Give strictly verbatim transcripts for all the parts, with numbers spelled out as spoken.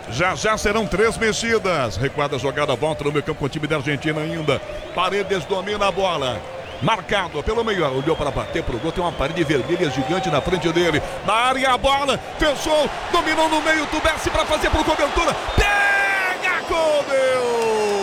Já já serão três mexidas. Recuada jogada, volta no meio campo com o time da Argentina ainda. Paredes domina a bola. Marcado pelo meio, olhou para bater pro gol, tem uma parede vermelha gigante na frente dele. Na área a bola, fechou, dominou no meio do Messi para fazer por cobertura. Pega, Cobel!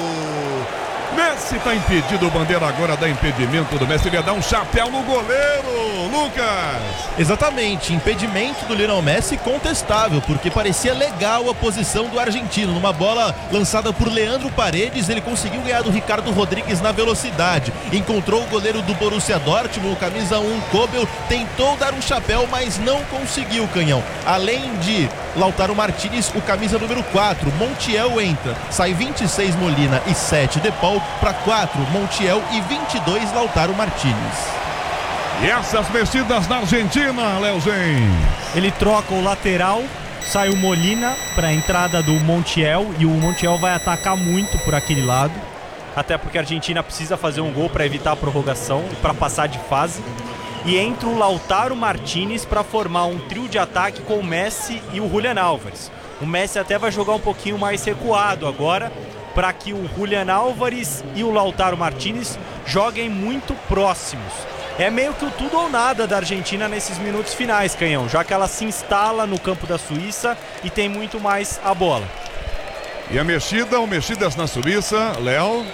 Messi está impedido, o bandeira agora dá impedimento do Messi, ele ia dar um chapéu no goleiro, Lucas. Exatamente, impedimento do Lionel Messi contestável, porque parecia legal a posição do argentino, numa bola lançada por Leandro Paredes, ele conseguiu ganhar do Ricardo Rodrigues na velocidade, encontrou o goleiro do Borussia Dortmund, o camisa um, Kobel, tentou dar um chapéu, mas não conseguiu, Canhão. Além de Lautaro Martinez, o camisa número quatro, Montiel entra, sai vinte e seis Molina e sete De Paul, para quatro Montiel e vinte e dois Lautaro Martinez. E essas mexidas na Argentina, Leozinho. Ele troca o lateral, sai o Molina para a entrada do Montiel e o Montiel vai atacar muito por aquele lado, até porque a Argentina precisa fazer um gol para evitar a prorrogação e para passar de fase. E entra o Lautaro Martinez para formar um trio de ataque com o Messi e o Julián Álvares. O Messi até vai jogar um pouquinho mais recuado agora, para que o Julián Álvares e o Lautaro Martinez joguem muito próximos. É meio que o tudo ou nada da Argentina nesses minutos finais, Canhão, já que ela se instala no campo da Suíça e tem muito mais a bola. E a mexida, ou mexidas na Suíça, Léo?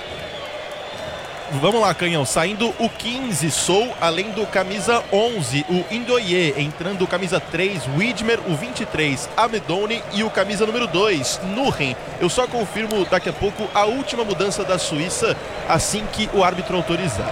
Vamos lá, Canhão, saindo o quinze, Sou, além do camisa onze, o Indoye, entrando o camisa três, Widmer, o vinte e três, Amedoni e o camisa número dois, Nuren. Eu só confirmo daqui a pouco a última mudança da Suíça, assim que o árbitro autorizar.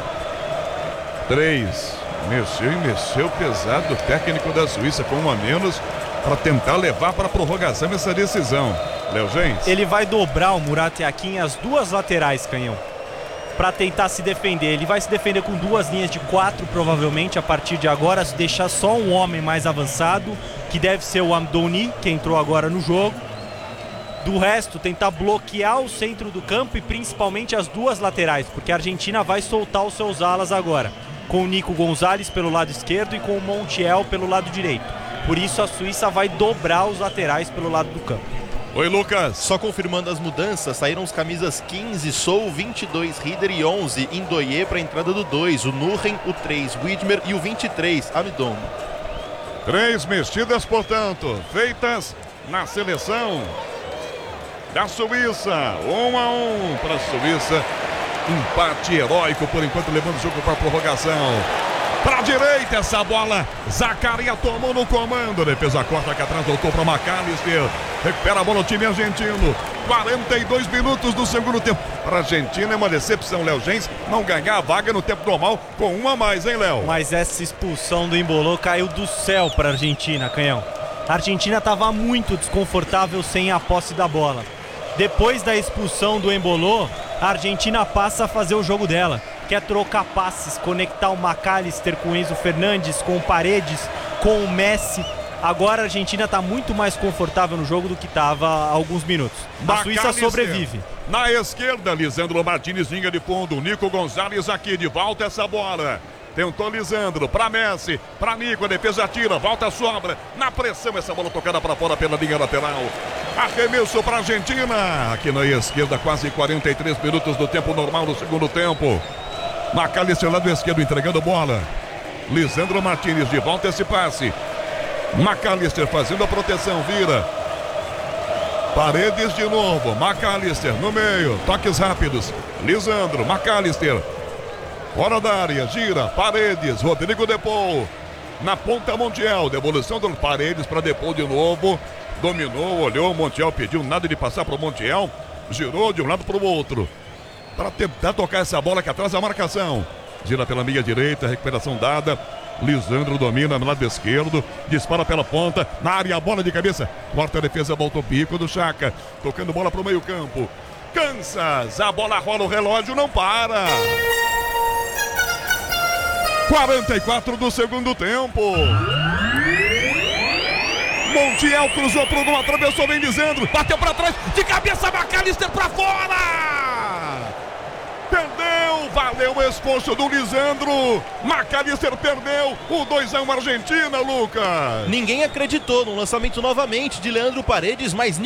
Três, mexeu e mexeu pesado o técnico da Suíça com um a menos para tentar levar para a prorrogação essa decisão. Léo Gens? Ele vai dobrar o Murat Yakin as duas laterais, Canhão, para tentar se defender. Ele vai se defender com duas linhas de quatro, provavelmente, a partir de agora, se deixar só um homem mais avançado, que deve ser o Amdouni, que entrou agora no jogo. Do resto, tentar bloquear o centro do campo e principalmente as duas laterais, porque a Argentina vai soltar os seus alas agora, com o Nico Gonzalez pelo lado esquerdo e com o Montiel pelo lado direito. Por isso a Suíça vai dobrar os laterais pelo lado do campo. Oi, Lucas. Só confirmando as mudanças, saíram os camisas quinze, Sou, vinte e dois, Rieder e onze, Indoye para a entrada do dois, o Nuren, o três, Widmer e o vinte e três, Amidon. Três mexidas, portanto, feitas na seleção da Suíça. Um a um para a Suíça. Empate heróico por enquanto, levando o jogo para a prorrogação. Para a direita, essa bola, Zacaria tomou no comando, defesa corta aqui atrás, voltou para McAllister, recupera a bola o time argentino, quarenta e dois minutos do segundo tempo. Para a Argentina é uma decepção, Léo Gens, não ganhar a vaga no tempo normal com um a mais, hein, Léo? Mas essa expulsão do Embolou caiu do céu para a Argentina, Canhão. A Argentina estava muito desconfortável sem a posse da bola. Depois da expulsão do Embolou, a Argentina passa a fazer o jogo dela. Quer trocar passes, conectar o McAllister com o Enzo Fernandes, com o Paredes, com o Messi. Agora a Argentina está muito mais confortável no jogo do que estava há alguns minutos. A Suíça sobrevive. Na esquerda, Lisandro Martinez, linha de fundo. Nico Gonzalez aqui, de volta essa bola. Tentou Lisandro, para Messi, para Nico, a defesa tira, volta a sobra. Na pressão, essa bola tocada para fora pela linha lateral. Arremesso para a Argentina. Aqui na esquerda, quase quarenta e três minutos do tempo normal do segundo tempo. McAllister lado esquerdo entregando bola. Lisandro Martinez de volta esse passe. McAllister fazendo a proteção, vira. Paredes de novo. McAllister no meio. Toques rápidos. Lisandro, McAllister. Fora da área, gira. Paredes, Rodrigo De Paul. Na ponta Montiel. Devolução do Paredes para De Paul de novo. Dominou, olhou. Montiel pediu nada de passar para o Montiel. Girou de um lado para o outro. Para tentar tocar essa bola aqui atrás da marcação. Gira pela meia direita, recuperação dada. Lisandro domina no lado esquerdo, dispara pela ponta, na área a bola de cabeça. Corta a defesa, volta o pico do Chaka. Tocando bola para o meio campo. Kansas, a bola rola, o relógio não para. quarenta e quatro do segundo tempo. Montiel cruzou pro gol, atravessou, vem Lisandro, bateu para trás, de cabeça, McAllister para fora. Perdeu, valeu o esforço do Lisandro. McAllister perdeu o dois a um Argentina, Lucas. Ninguém acreditou no lançamento novamente de Leandro Paredes, mas